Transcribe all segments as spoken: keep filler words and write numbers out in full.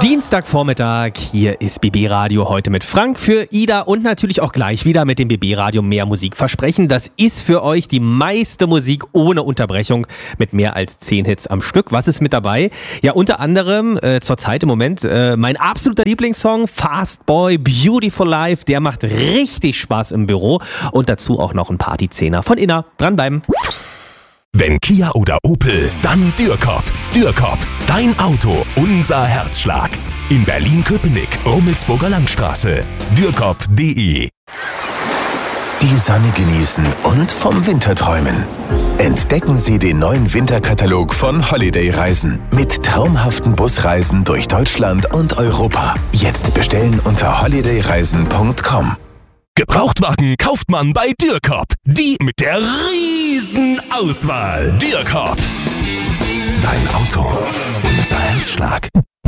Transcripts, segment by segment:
Dienstagvormittag, hier ist B B Radio heute mit Frank für Ida und natürlich auch gleich wieder mit dem B B Radio mehr Musik versprechen. Das ist für euch die meiste Musik ohne Unterbrechung mit mehr als zehn Hits am Stück. Was ist mit dabei? Ja, unter anderem äh, zurzeit im Moment äh, mein absoluter Lieblingssong Fast Boy, Beautiful Life. Der macht richtig Spaß im Büro und dazu auch noch ein Partyzehner von Inna. Dranbleiben. Wenn Kia oder Opel, dann Dürkop. Dürkop, dein Auto, unser Herzschlag. In Berlin-Köpenick, Rummelsburger Landstraße. Dürkop punkt de. Die Sonne genießen und vom Winter träumen. Entdecken Sie den neuen Winterkatalog von Holiday Reisen mit traumhaften Busreisen durch Deutschland und Europa. Jetzt bestellen unter holiday reisen punkt com. Gebrauchtwagen kauft man bei Dürkop. Die mit der riesen Auswahl. Dürkop. Dein Auto, unser Herzschlag.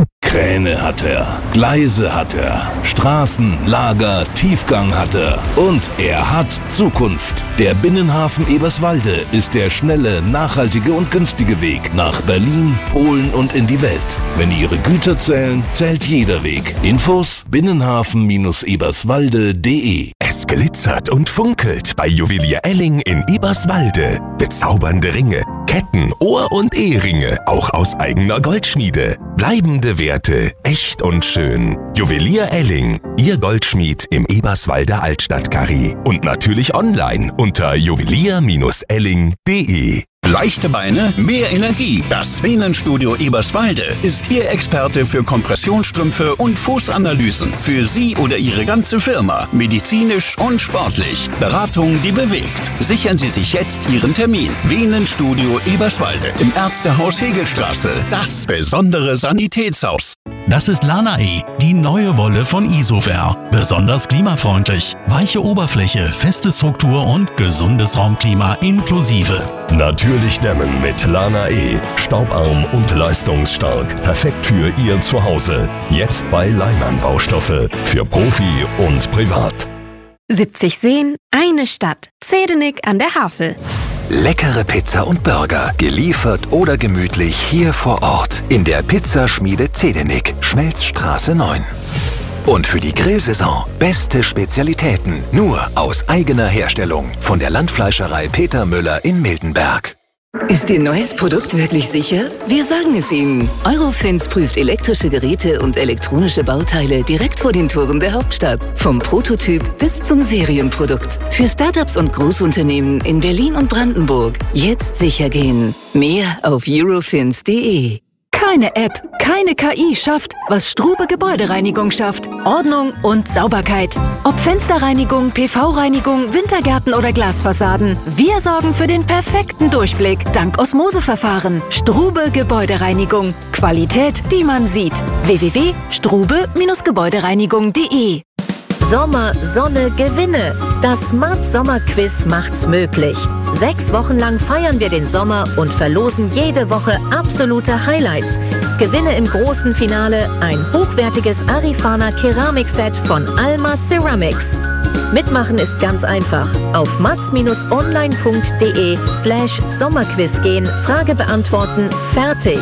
Kräne hat er, Gleise hat er, Straßen, Lager, Tiefgang hat er und er hat Zukunft. Der Binnenhafen Eberswalde ist der schnelle, nachhaltige und günstige Weg nach Berlin, Polen und in die Welt. Wenn Ihre Güter zählen, zählt jeder Weg. Infos binnenhafen eberswalde punkt de. Es glitzert und funkelt bei Juwelier Elling in Eberswalde. Bezaubernde Ringe, Ketten, Ohr- und Eheringe, auch aus eigener Goldschmiede. Bleibende Werte, echt und schön. Juwelier Elling, Ihr Goldschmied im Eberswalder Altstadtkarree. Und natürlich online unter juwelier Elling punkt de. Leichte Beine, mehr Energie. Das Venenstudio Eberswalde ist Ihr Experte für Kompressionsstrümpfe und Fußanalysen. Für Sie oder Ihre ganze Firma. Medizinisch und sportlich. Beratung, die bewegt. Sichern Sie sich jetzt Ihren Termin. Venenstudio Eberswalde im Ärztehaus Hegelstraße. Das besondere Sanitätshaus. Das ist Lana-E, die neue Wolle von Isover. Besonders klimafreundlich. Weiche Oberfläche, feste Struktur und gesundes Raumklima inklusive. Natürlich dämmen mit Lana-E. Staubarm und leistungsstark. Perfekt für Ihr Zuhause. Jetzt bei Leimann Baustoffe. Für Profi und Privat. siebzig Seen, eine Stadt. Zedenik an der Havel. Leckere Pizza und Burger, geliefert oder gemütlich hier vor Ort. In der Pizzaschmiede Zedenik, Schmelzstraße neun. Und für die Grillsaison beste Spezialitäten, nur aus eigener Herstellung. Von der Landfleischerei Peter Müller in Mildenberg. Ist Ihr neues Produkt wirklich sicher? Wir sagen es Ihnen. Eurofins prüft elektrische Geräte und elektronische Bauteile direkt vor den Toren der Hauptstadt. Vom Prototyp bis zum Serienprodukt. Für Startups und Großunternehmen in Berlin und Brandenburg. Jetzt sicher gehen. Mehr auf eurofins punkt de. Keine App, keine K I schafft, was Strube Gebäudereinigung schafft. Ordnung und Sauberkeit. Ob Fensterreinigung, P V-Reinigung, Wintergärten oder Glasfassaden. Wir sorgen für den perfekten Durchblick. Dank Osmoseverfahren. Strube Gebäudereinigung. Qualität, die man sieht. w w w punkt strube gebäudereinigung punkt de. Sommer, Sonne, Gewinne. Das Mats Sommerquiz macht's möglich. Sechs Wochen lang feiern wir den Sommer und verlosen jede Woche absolute Highlights. Gewinne im großen Finale ein hochwertiges Arifana Keramikset von Alma Ceramics. Mitmachen ist ganz einfach. Auf mats-online punkt de slash Sommerquiz gehen, Frage beantworten, fertig.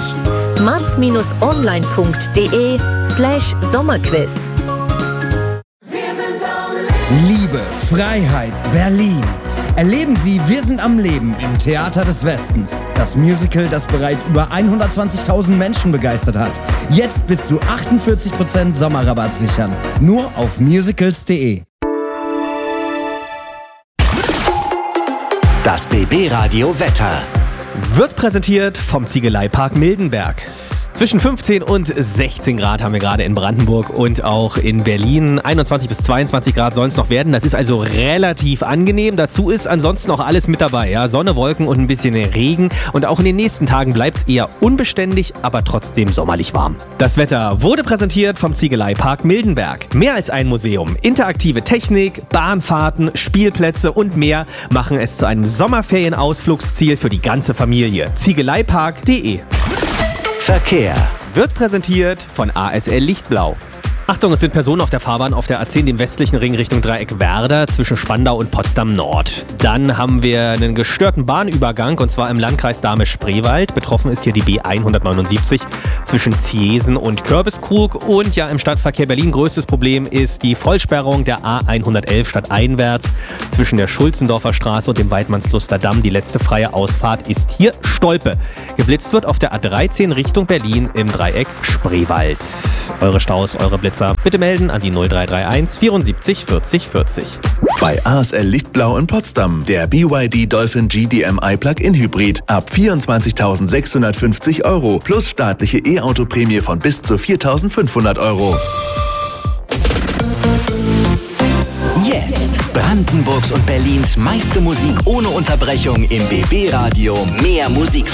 mats-online punkt de slash Sommerquiz. Liebe, Freiheit, Berlin. Erleben Sie Wir sind am Leben im Theater des Westens. Das Musical, das bereits über hundertzwanzigtausend Menschen begeistert hat. Jetzt bis zu achtundvierzig Prozent Sommerrabatt sichern. Nur auf musicals punkt de. Das B B Radio Wetter Wird präsentiert vom Ziegeleipark Mildenberg. Zwischen fünfzehn und sechzehn Grad haben wir gerade in Brandenburg und auch in Berlin. einundzwanzig bis zweiundzwanzig Grad sollen es noch werden. Das ist also relativ angenehm. Dazu ist ansonsten auch alles mit dabei. Ja? Sonne, Wolken und ein bisschen Regen. Und auch in den nächsten Tagen bleibt es eher unbeständig, aber trotzdem sommerlich warm. Das Wetter wurde präsentiert vom Ziegeleipark Mildenberg. Mehr als ein Museum. Interaktive Technik, Bahnfahrten, Spielplätze und mehr machen es zu einem Sommerferienausflugsziel für die ganze Familie. Ziegeleipark punkt de. Verkehr Wird präsentiert von A S L Lichtblau. Achtung, es sind Personen auf der Fahrbahn auf der A zehn, dem westlichen Ring Richtung Dreieck Werder zwischen Spandau und Potsdam Nord. Dann haben wir einen gestörten Bahnübergang und zwar im Landkreis Dahme-Spreewald. Betroffen ist hier die B hundertneunundsiebzig zwischen Ziesen und Körbeskrug. Und ja, im Stadtverkehr Berlin größtes Problem ist die Vollsperrung der A hundertelf stadteinwärts zwischen der Schulzendorfer Straße und dem Weidmannsluster Damm. Die letzte freie Ausfahrt ist hier Stolpe. Geblitzt wird auf der A dreizehn Richtung Berlin im Dreieck Spreewald. Eure Staus, eure Blitzer bitte melden an die null drei drei eins vierundsiebzig vierzig vierzig. Bei A S L Lichtblau in Potsdam der B Y D Dolphin G D M I Plug-in Hybrid ab vierundzwanzigtausendsechshundertfünfzig Euro plus staatliche E-Auto-Prämie von bis zu viertausendfünfhundert Euro. Jetzt Brandenburgs und Berlins meiste Musik ohne Unterbrechung im B B Radio. Mehr Musik.